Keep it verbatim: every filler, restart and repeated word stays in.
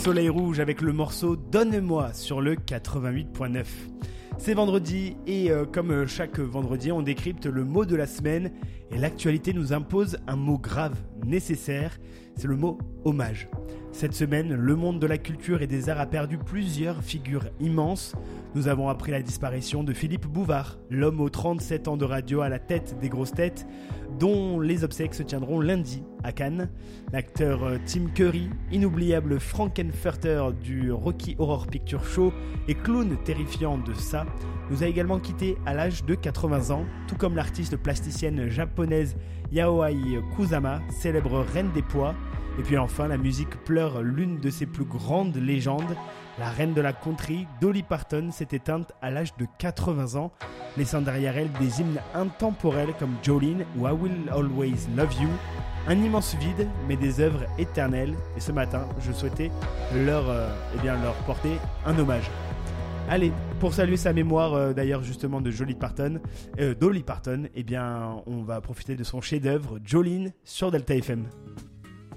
Soleil Rouge avec le morceau Donne-moi sur le quatre-vingt-huit point neuf. C'est vendredi et euh, comme chaque vendredi, on décrypte le mot de la semaine et l'actualité nous impose un mot grave, nécessaire, c'est le mot hommage. Cette semaine, le monde de la culture et des arts a perdu plusieurs figures immenses. Nous avons appris la disparition de Philippe Bouvard, l'homme aux trente-sept ans de radio à la tête des grosses têtes, dont les obsèques se tiendront lundi à Cannes. L'acteur Tim Curry, inoubliable Frankenfurter du Rocky Horror Picture Show et clown terrifiant de ça, nous a également quitté à l'âge de quatre-vingts ans, tout comme l'artiste plasticienne japonaise Yaoi Kusama, célèbre reine des poids. Et puis enfin, la musique pleure l'une de ses plus grandes légendes. La reine de la country, Dolly Parton, s'est éteinte à l'âge de quatre-vingts ans, laissant derrière elle des hymnes intemporels comme Jolene ou I Will Always Love You. Un immense vide, mais des œuvres éternelles. Et ce matin, je souhaitais leur, euh, eh bien, leur porter un hommage. Allez, pour saluer sa mémoire, euh, d'ailleurs justement de Dolly Parton, euh, Dolly Parton, eh bien, on va profiter de son chef-d'œuvre Jolene sur Delta F M.